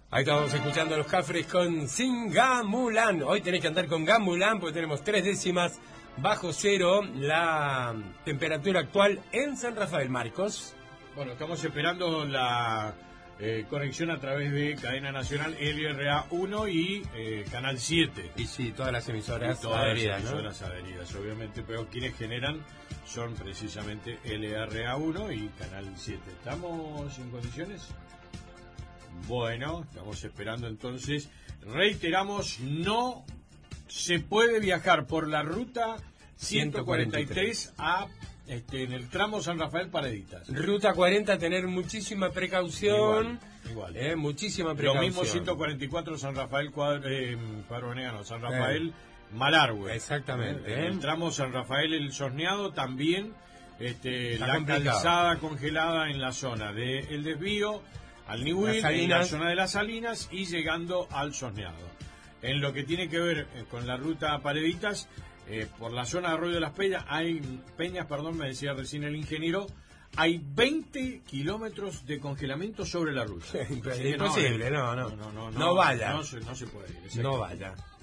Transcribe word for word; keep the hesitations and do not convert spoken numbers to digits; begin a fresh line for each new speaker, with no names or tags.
Ahí estamos escuchando a los Cafres con Sin Gamulán. Hoy tenés que andar con Gamulán porque tenemos tres décimas bajo cero la temperatura actual en San Rafael. Marcos.
Bueno, estamos esperando la eh, conexión a través de Cadena Nacional L R A uno y eh, Canal siete.
Y sí, todas las emisoras
y todas
adheridas,
las emisoras
¿no?
adheridas, obviamente, pero quienes generan son precisamente L R A uno y Canal siete. ¿Estamos en condiciones? Bueno, estamos esperando entonces. Reiteramos, no se puede viajar por la ruta ciento cuarenta y tres a este, en el tramo San Rafael Pareditas.
Ruta cuarenta, tener muchísima precaución.
Igual, igual.
Eh, muchísima precaución.
Lo mismo ciento cuarenta y cuatro San Rafael Cuadro, eh, Cuadro Venegano, San Rafael eh. Malargüe.
Exactamente.
En
eh.
el tramo San Rafael El Sosneado también este, la
complicado.
calzada congelada en la zona de El Desvío, al Niwil, en la zona de las Salinas y llegando al Sosneado. En lo que tiene que ver eh, con la ruta Pareditas, eh, por la zona de Arroyo de las Peñas, hay Peñas, perdón, me decía recién el ingeniero, hay veinte kilómetros de congelamiento sobre la ruta.
Imposible, no, no, no, no, no, no, no vaya.
No se, no se puede ir.
No vaya.